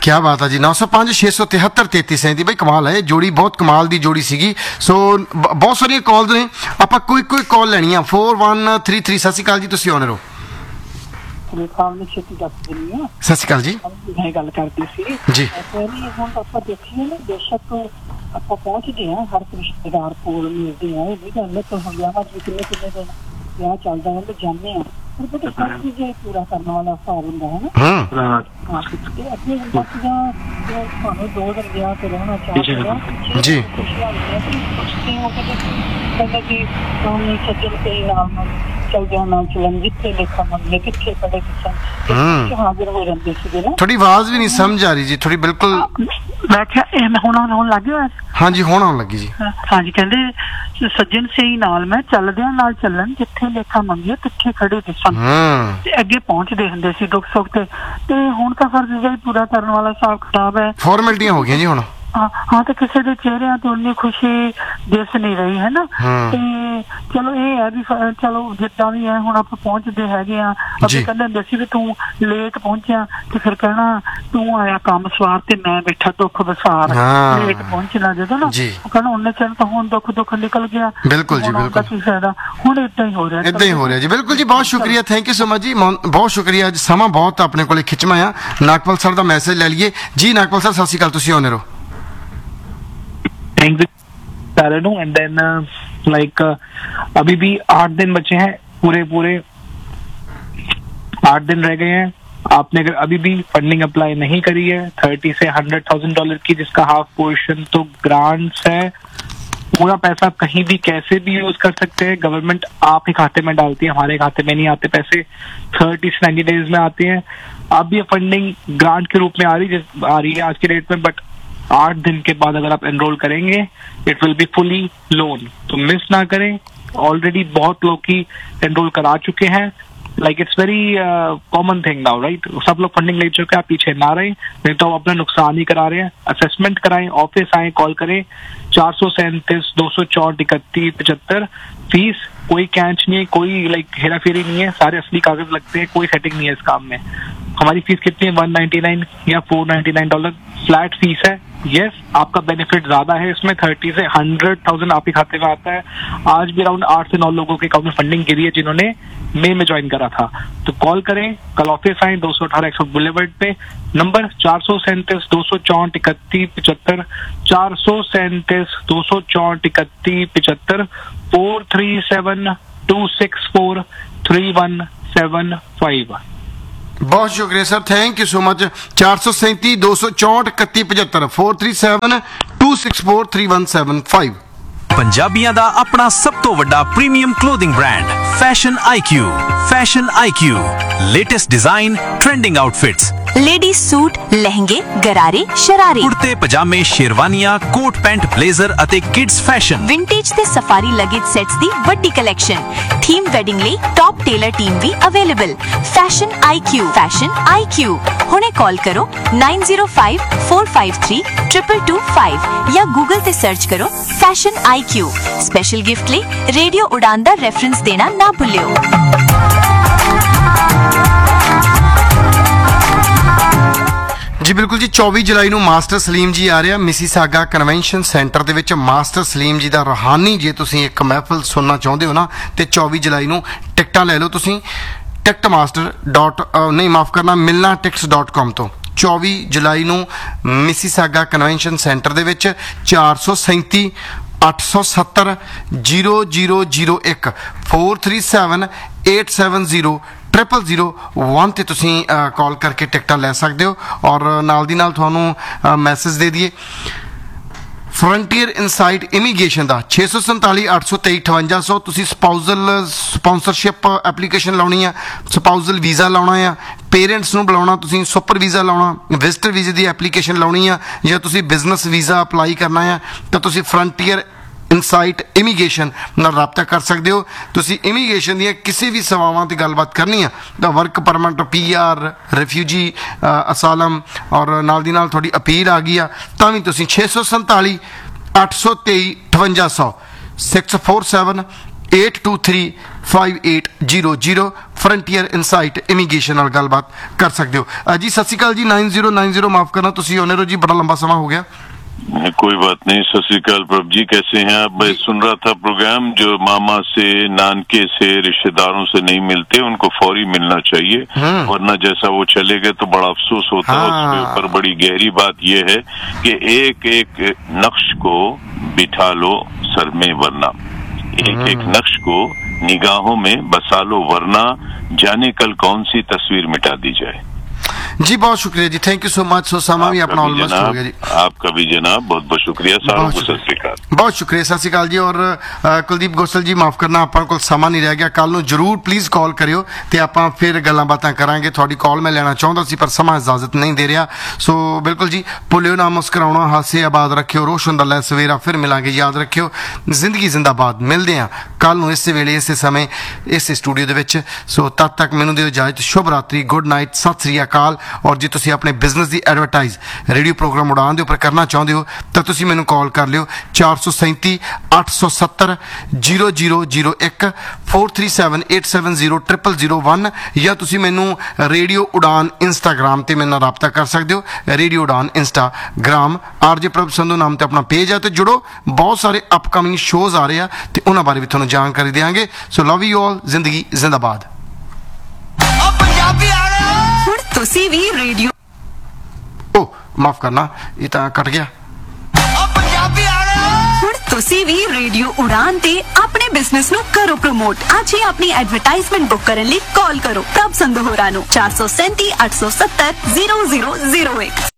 क्या बात है जी। 905 673 3337 ਬਈ ਕਮਾਲ ਹੈ, ਜੋੜੀ ਬਹੁਤ ਕਮਾਲ ਦੀ ਜੋੜੀ ਸੀਗੀ। ਸੋ ਬਹੁਤ ਸਾਰੀਆਂ ਕਾਲਸ ਨੇ, ਆਪਾਂ ਕੋਈ ਕਾਲ ਲੈਣੀ ਆ। 4133 ਸਤਿ ਸ਼੍ਰੀ ਅਕਾਲ ਜੀ, ਤੁਸੀਂ ਆਨਰ ਹੋ। ਸਤਿ ਸ਼੍ਰੀ ਅਕਾਲ ਜੀ। ਮੈਂ ਗੱਲ ਕਰਦੀ ਸੀ ਜੀ। ਹੁਣ ਆਪਾਂ ਦੇਖੀਏ ਨਾ, ਬੇਸ਼ੱਕ ਆਪਾਂ ਪਹੁੰਚਦੇ ਹਾਂ ਹਰ ਰਿਸ਼ਤੇਦਾਰ ਕੋਲ ਮਿਲਦੇ ਹਾਂ, ਇਹ ਵੀ ਗੱਲ ਤਾਂ ਹੁਣ ਵਿਆਹਾਂ ਚ ਕਿੰਨੇ ਦਿਨ ਵਿਆਹ ਚੱਲਦਾ ਹੈ ਤੇ ਜਾਂਦੇ ਹਾਂ, ਪਰ ਬੇਟਾ ਸਭ ਚੀਜ਼ ਪੂਰਾ ਕਰਨ ਵਾਲਾ ਹਿਸਾਬ ਹੁੰਦਾ ਹੈ ਨਾ। ਤੇ ਅੱਗੇ ਤੁਹਾਨੂੰ 2 ਦਿਨ ਵਿਆਹ ਤੇ ਰਹਿਣਾ ਚਾਹੀਦਾ ਜੀ। ਕਹਿੰਦਾ ਕਿ ਸੱਜਣ ਕਈ ਨਾਲ ਚੱਲ ਜਾਣਾ ਚੱਲਣ, ਜਿੱਥੇ ਲੇਖਾ ਮੰਗੇ ਕਿੱਥੇ ਪੜੇ ਹਾਜ਼ਰ ਹੋ ਜਾਂਦੇ ਸੀਗੇ ਨਾ। ਥੋੜੀ ਆਵਾਜ਼ ਵੀ ਨਹੀਂ ਸਮਝ ਆ ਰਹੀ ਜੀ, ਥੋੜੀ ਬਿਲਕੁਲ। ਮੈਂ ਕਿਹਾ ਇਹ ਹੁਣ ਲੱਗ ਗਿਆ। ਹਾਂਜੀ ਹੁਣ ਆਉਣ ਲੱਗੀ ਜੀ। ਹਾਂਜੀ, ਕਹਿੰਦੇ ਸੱਜਣ ਸਹੀ ਨਾਲ ਮੈਂ ਚੱਲਦਿਆਂ ਨਾਲ ਚੱਲਣ, ਜਿੱਥੇ ਲੇਖਾ ਮੰਗੇ ਕਿੱਥੇ ਖੜੇ ਦਿਸਣ। ਤੇ ਅੱਗੇ ਪਹੁੰਚਦੇ ਹੁੰਦੇ ਸੀ ਦੁੱਖ ਸੁੱਖ ਤੇ ਹੁਣ ਤਾਂ ਫਰਜ਼ ਜਿਹੜਾ ਪੂਰਾ ਕਰਨ ਵਾਲਾ ਹਿਸਾਬ ਕਿਤਾਬ ਹੈ। ਫਾਰਮੈਲਿਟੀਆਂ ਹੋ ਗਈਆਂ ਜੀ ਹੁਣ। ਹਾਂ, ਤੇ ਕਿਸੇ ਦੇ ਚਿਹਰਿਆਂ ਤੋਂ ਉਨੀ ਖੁਸ਼ੀ ਦਿਸ ਨਹੀਂ ਰਹੀ ਹੈ ਨਾ। ਤੇ ਚਲੋ ਇਹ ਹੈ ਵੀ ਚਲੋ ਜਿੱਦਾਂ ਵੀ ਹੈ ਹੁਣ ਆਪਾਂ ਪਹੁੰਚਦੇ ਹੈਗੇ ਆ। ਅੱਗੇ ਕਹਿੰਦੇ ਹੁੰਦੇ ਸੀ ਵੀ ਤੂੰ ਲੇਟ ਪਹੁੰਚਿਆ ਤੇ ਫਿਰ ਕਹਿਣਾ ਤੂੰ ਆਇਆ ਕੰਮ ਸਵਾਰ ਤੇ ਮੈਂ ਬੈਠਾ ਦੁੱਖ ਵਿਸਾਰ। ਲੇਟ ਪਹੁੰਚਣਾ ਜਦੋਂ ਨਾ ਉਹ ਕਹਿਣਾ ਉਹਨੇ ਚਿਰ ਤਾਂ ਹੁਣ ਦੁੱਖ ਨਿਕਲ ਗਿਆ। ਬਿਲਕੁਲ ਜੀ ਬਿਲਕੁਲ। ਕੀ ਫਾਇਦਾ, ਹੁਣ ਏਦਾਂ ਹੀ ਹੋ ਰਿਹਾ ਜੀ। ਬਿਲਕੁਲ ਜੀ, ਬਹੁਤ ਸ਼ੁਕਰੀਆ, ਥੈਂਕ ਯੂ ਸੋ ਮਚ ਜੀ, ਬਹੁਤ ਸ਼ੁਕਰੀਆ। ਅੱਜ ਸਮਾਂ ਬਹੁਤ ਆਪਣੇ ਕੋਲੇ ਖਿੱਚਵਾਂ ਆ। ਨਾਗਪਾਲ ਸਰ ਦਾ ਮੈਸੇਜ ਲੈ ਲਈਏ ਜੀ। ਨਾਗਪਾਲ ਸਰ ਸਤਿ ਸ਼੍ਰੀ ਅਕਾਲ, ਤੁਸੀਂ ਆਨਰ ਹੋ। एंड देन लाइक अभी भी 8 दिन बचे हैं, पूरे 8 दिन रह गए हैं। आपने अगर अभी भी फंडिंग अप्लाई नहीं करी है 30 से $100,000 की, जिसका हाफ पोर्शन तो ग्रांट्स है, पूरा पैसा कहीं भी कैसे भी यूज कर सकते हैं। गवर्नमेंट आप ही खाते में डालती है, हमारे खाते में नहीं आते पैसे, 30 से 90 डेज में आते हैं। अब ये फंडिंग ग्रांट के रूप में आ रही है आज की डेट में, बट 8 दिन के बाद अगर आप एनरोल करेंगे it will be fully loan, तो मिस ना करें। ऑलरेडी बहुत लोग की एनरोल करा चुके हैं, like it's very common thing now, right. सब लोग फंडिंग ले चुके हैं, आप पीछे ना रहे, नहीं तो अपना नुकसान ही करा रहे हैं। असेसमेंट कराएं, ऑफिस आए, कॉल करें। 437 264 31 75। फीस कोई कैच नहीं है, कोई लाइक हेरा फेरी नहीं है, सारे असली कागज लगते हैं, कोई सेटिंग नहीं है इस काम में। हमारी फीस कितनी है? $199 या $499 फ्लैट फीस है। यस, आपका बेनिफिट ज्यादा है इसमें, 30 से 100,000 आप ही खाते में आता है। आज भी अराउंड 8 से 9 लोगों के अकाउंट में फंडिंग गिरी है जिन्होंने मई में ज्वाइन करा था। तो कॉल करें, कल ऑफिस आए 218 एक्सपोर्ट बुलेवर्ड पे, नंबर 437 264 31 75, 437 264 31 75, 437 264 3175। बहुत शुक्रिया sir, thank you so much. 437 264 31 75, 437 264 3175। ਪੰਜਾਬੀਆਂ ਦਾ ਆਪਣਾ ਸਭ ਤੋਂ ਵੱਡਾ premium clothing brand fashion IQ. Fashion IQ, latest design, trending outfits, ladies suit, लहंगे, गरारे, शरारे, कुर्ते पजामे, शेरवानियां, कोट पैंट, ब्लेजर ਅਤੇ किड्स फैशन, विंटेज ਤੇ सफारी लगेज सेट्स ਦੀ ਵੱਡੀ ਕਲੈਕਸ਼ਨ, ਥੀਮ ਵੈਡਿੰਗ ਲਈ ਟੌਪ ਟੇਲਰ ਟੀਮ ਵੀ available. Fashion IQ. Fashion IQ, ਹੁਣੇ ਕਾਲ ਕਰੋ 905 453 2225 ਜਾਂ ਗੂਗਲ ਤੇ ਸਰਚ ਕਰੋ ਫੈਸ਼ਨ ਆਈਕਿਊ। ਸਪੈਸ਼ਲ ਗਿਫਟ ਲਈ ਰੇਡੀਓ ਉਡਾਨ ਦਾ ਰੈਫਰੈਂਸ ਦੇਣਾ ਨਾ ਭੁੱਲਿਓ। ਜੀ ਬਿਲਕੁਲ ਜੀ, 24 ਜੁਲਾਈ ਨੂੰ ਮਾਸਟਰ ਸਲੀਮ ਜੀ ਆ ਰਿਹਾ ਮਿਸੀਸਾਗਾ ਕਨਵੈਨਸ਼ਨ ਸੈਂਟਰ ਦੇ ਵਿੱਚ। ਮਾਸਟਰ ਸਲੀਮ ਜੀ ਦਾ ਰੂਹਾਨੀ ਜੇ ਤੁਸੀਂ ਇੱਕ ਮਹਿਫਲ ਸੁਣਨਾ ਚਾਹੁੰਦੇ ਹੋ ਨਾ, ਤੇ 24 ਜੁਲਾਈ ਨੂੰ ਟਿਕਟਾਂ ਲੈ ਲਓ ਤੁਸੀਂ milnatix.com ਤੋਂ। 24 ਜੁਲਾਈ ਨੂੰ ਮਿਸੀਸਾਗਾ ਕਨਵੈਨਸ਼ਨ ਸੈਂਟਰ ਦੇ ਵਿੱਚ 437 870 0001 437 870 0001 ਤੇ ਤੁਸੀਂ ਕਾਲ ਕਰਕੇ ਟਿਕਟਾਂ ਲੈ ਸਕਦੇ ਹੋ। ਔਰ ਨਾਲ ਦੀ ਨਾਲ ਤੁਹਾਨੂੰ ਮੈਸੇਜ ਦੇ ਦਈਏ, ਫਰੰਟੀਅਰ ਇਨਸਾਈਟ ਇਮੀਗ੍ਰੇਸ਼ਨ ਦਾ 647 823 5800। ਤੁਸੀਂ ਸਪਾਂਸਰਸ਼ਿਪ ਐਪਲੀਕੇਸ਼ਨ ਲਾਉਣੀ ਆ, ਸਪਾਊਜ਼ਲ ਵੀਜ਼ਾ ਲਾਉਣਾ ਆ, ਪੇਰੈਂਟਸ ਨੂੰ ਬੁਲਾਉਣਾ, ਤੁਸੀਂ ਸੁਪਰ ਵੀਜ਼ਾ ਲਾਉਣਾ, ਵਿਜ਼ਟਰ ਵੀਜ਼ੇ ਦੀ ਐਪਲੀਕੇਸ਼ਨ ਲਾਉਣੀ ਆ, ਜਾਂ ਤੁਸੀਂ ਬਿਜ਼ਨਸ ਵੀਜ਼ਾ ਅਪਲਾਈ ਕਰਨਾ ਆ, ਤਾਂ ਤੁਸੀਂ ਫਰੰਟੀਅਰ ਇਨਸਾਈਟ ਇਮੀਗ੍ਰੇਸ਼ਨ ਨਾਲ ਰਾਬਤਾ ਕਰ ਸਕਦੇ ਹੋ। ਤੁਸੀਂ ਇਮੀਗ੍ਰੇਸ਼ਨ ਦੀਆਂ ਕਿਸੇ ਵੀ ਸੇਵਾਵਾਂ ਤੇ ਗੱਲਬਾਤ ਕਰਨੀ ਆ ਤਾਂ ਵਰਕ ਪਰਮਿਟ, PR, ਰਿਫਿਊਜੀ, ਅਸਾਲਮ, ਔਰ ਨਾਲ ਦੀ ਨਾਲ ਤੁਹਾਡੀ ਅਪੀਲ ਆ ਗਈ ਆ ਤਾਂ ਵੀ ਤੁਸੀਂ 647 823 5800 647 823 9800 ਫਰੰਟੀਅਰ ਇਨਸਾਈਟ ਇਮੀਗ੍ਰੇਸ਼ਨ ਨਾਲ ਗੱਲਬਾਤ ਕਰ ਸਕਦੇ ਹੋ। ਜੀ ਸਤਿ ਸ਼੍ਰੀ ਅਕਾਲ ਜੀ। 9090 ਮਾਫ करना, ਤੁਸੀਂ ਆਉਂਦੇ ਰਹੋ जी, बड़ा लंबा समय हो गया। कोई बात नहीं। सत श्री अकाल प्रभ जी, कैसे हैं आप? मैं सुन रहा था प्रोग्राम, जो मामा से, नानके से, रिश्तेदारों से नहीं मिलते उनको फौरी मिलना चाहिए, वरना जैसा वो चले गए तो बड़ा अफसोस होता है। उसके ऊपर बड़ी गहरी बात यह है कि एक एक नक्श को बिठा लो सर में, वरना एक एक नक्श को निगाहों में बसा लो, वरना जाने कल कौन सी तस्वीर मिटा दी जाए। जी बहुत शुक्रिया जी, थैंक यू सो मच। सो समा भी अपना ऑलमोस्ट हो गया जी। आपका भी जनाब बहुत बहुत शुक्रिया। सारों को सत श्री अकाल। बहुत शुक्रिया, सत श्री अकाल जी। और ਕੁਲਦੀਪ ਗੋਸਲ ਜੀ ਮਾਫ ਕਰਨਾ, ਆਪਾਂ ਕੋਲ ਸਮਾਂ ਨਹੀਂ ਰਹਿ ਗਿਆ। ਕੱਲ ਨੂੰ ਜਰੂਰ ਪਲੀਜ਼ ਕਾਲ ਕਰਿਓ ਤੇ ਆਪਾਂ ਫਿਰ ਗੱਲਾਂ ਬਾਤਾਂ ਕਰਾਂਗੇ। ਤੁਹਾਡੀ ਕਾਲ ਮੈਂ ਲੈਣਾ ਚਾਹੁੰਦਾ ਸੀ ਪਰ ਸਮਾਂ ਇਜਾਜ਼ਤ ਨਹੀਂ ਦੇ ਰਿਹਾ। ਸੋ ਬਿਲਕੁਲ ਜੀ, ਭੁੱਲਿਓ ਨਾ ਮੁਸਕਰਾਉਣਾ, ਹਾਸੇ ਆਬਾਦ ਰੱਖਿਓ, ਰੋਸ਼ਨ ਦਾ ਲੈ ਸਵੇਰਾ। ਫਿਰ ਮਿਲਾਂਗੇ, ਯਾਦ ਰੱਖਿਓ, ਜ਼ਿੰਦਗੀ ਜ਼ਿੰਦਾਬਾਦ। ਮਿਲਦੇ ਹਾਂ ਕੱਲ ਨੂੰ ਇਸੇ ਵੇਲੇ, ਇਸੇ ਸਮੇਂ, ਇਸੇ ਸਟੂਡੀਓ ਦੇ ਵਿੱਚ। ਸੋ ਤਦ ਤੱਕ ਮੈਨੂੰ ਦਿਓ ਇਜਾਜ਼ਤ। ਸ਼ੁਭ ਰਾਤਰੀ, ਗੁੱਡ ਨਾਈਟ, ਸਤਿ ਸ੍ਰੀ ਅਕਾਲ। ਔਰ ਜੇ ਤੁਸੀਂ ਆਪਣੇ ਬਿਜ਼ਨਸ ਦੀ ਐਡਵਰਟਾਈਜ਼ ਰੇਡੀਓ ਪ੍ਰੋਗਰਾਮ ਉਡਾਨ ਦੇ ਉੱਪਰ ਕਰਨਾ ਚਾਹੁੰਦੇ ਹੋ ਤਾਂ ਤੁਸੀਂ ਮੈਨੂੰ ਕਾਲ ਕਰ ਲਿਓ 437 870 0001 437870 00001 ਜਾਂ ਤੁਸੀਂ ਮੈਨੂੰ ਰੇਡੀਓ ਉਡਾਨ ਇੰਸਟਾਗ੍ਰਾਮ ਤੇ ਮੇਰੇ ਨਾਲ ਰਾਬਤਾ ਕਰ ਸਕਦੇ ਹੋ। ਰੇਡੀਓ ਉਡਾਨ ਇੰਸਟਾਗ੍ਰਾਮ, ਆਰਜੇ ਪ੍ਰਭ ਸੰਧੂ ਨਾਮ ਤੇ ਆਪਣਾ ਪੇਜ ਹੈ ਤੇ ਜੁੜੋ। ਬਹੁਤ ਸਾਰੇ ਅਪਕਮਿੰਗ ਸ਼ੋਜ਼ ਆ ਰਹੇ ਆ ਤੇ ਉਹਨਾਂ ਬਾਰੇ ਵੀ ਤੁਹਾਨੂੰ ਜਾਣਕਾਰੀ ਦੇਵਾਂਗੇ। ਸੋ ਲਵ ਯੂ ਆਲ, ਜ਼ਿੰਦਗੀ ਜ਼ਿੰਦਾਬਾਦ। ਹੁਣ ਤੁਸੀਂ ਵੀ ਰੇਡੀਓ ਮਾਫ ਕਰਨਾ, ਇਹ ਤਾਂ ਕੱਟ ਗਿਆ। ਹੁਣ ਤੁਸੀਂ ਵੀ ਰੇਡੀਓ ਉਡਾਨ ਤੇ ਆਪਣੇ ਬਿਜ਼ਨਸ ਨੂੰ ਕਰੋ ਪ੍ਰਮੋਟ। ਅੱਜ ਹੀ ਆਪਣੀ ਐਡਵਰਟਾਈਜ਼ਮੈਂਟ ਬੁੱਕ ਕਰਨ ਲਈ ਕਾਲ ਕਰੋ ਪ੍ਰਭ ਸੰਧੂ ਹੋਰਾਂ ਨੂੰ 437 870 0001।